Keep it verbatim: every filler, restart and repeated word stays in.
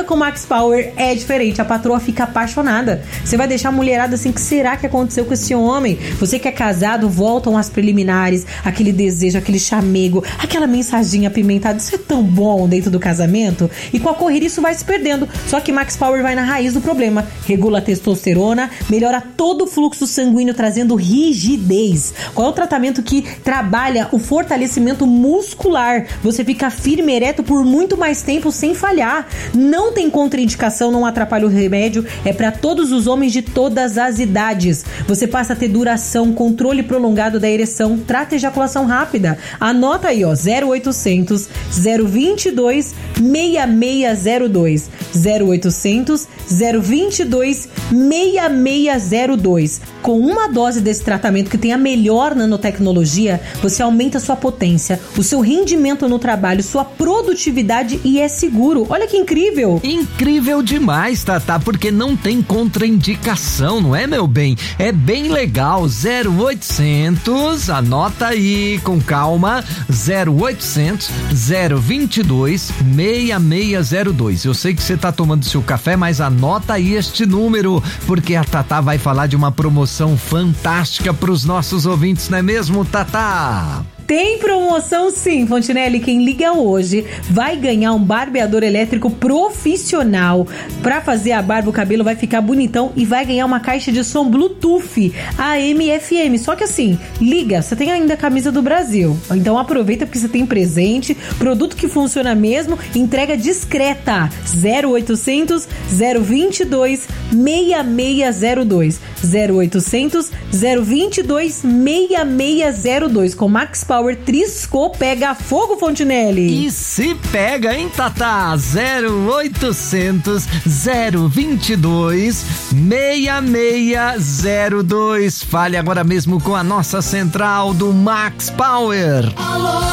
com Max Power é diferente. A patroa fica apaixonada. Você vai deixar a mulherada assim, que será que aconteceu com esse homem? Você que é casado, voltam às preliminares, aquele desejo, aquele chamego, aquela mensaginha apimentada. Isso é tão bom dentro do casamento. E com a corrida isso vai se perdendo. Só que Max Power vai na raiz do problema. Regula a testosterona, melhora todo o fluxo sanguíneo, trazendo rigidez. Qual é o tratamento que trabalha o fortalecimento muscular? Você fica firme e ereto por muito mais tempo sem falhar. Não tem contraindicação, não atrapalha o remédio. É para todos os homens de todas as idades. Você passa a ter duração, controle prolongado da ereção, trata ejaculação rápida. Anota aí, ó, zero oitocentos, zero vinte e dois, seis seis zero dois. zero oitocentos, zero vinte e dois, seis seis zero dois. Com uma dose desse tratamento que tem a melhor nanotecnologia, você aumenta sua potência, o seu rendimento no trabalho, sua produtividade e é seguro. Olha que incrível! Incrível demais, Tatá, porque não tem contraindicação, não é, meu bem? É bem legal. zero oitocentos, anota aí com calma, zero oitocentos, zero vinte e dois, seis seis zero dois. Eu sei que você tá tomando seu café, mas anota aí este número, porque a Tatá vai falar de uma promoção fantástica para os nossos ouvintes, não é mesmo, Tatá? Tem promoção sim, Fontinelli. Quem liga hoje vai ganhar um barbeador elétrico profissional. Pra fazer a barba, o cabelo vai ficar bonitão e vai ganhar uma caixa de som Bluetooth A M F M. Só que assim, liga, você tem ainda a camisa do Brasil. Então aproveita porque você tem presente, produto que funciona mesmo, entrega discreta. zero oitocentos, zero vinte e dois, seis seis zero dois. zero oitocentos, zero vinte e dois, seis seis zero dois. Com Max Power triscou, pega fogo, Fontinelli. E se pega, hein, Tatá? zero oitocentos, zero vinte e dois, seis seis zero dois. Fale agora mesmo com a nossa central do Max Power. Alô?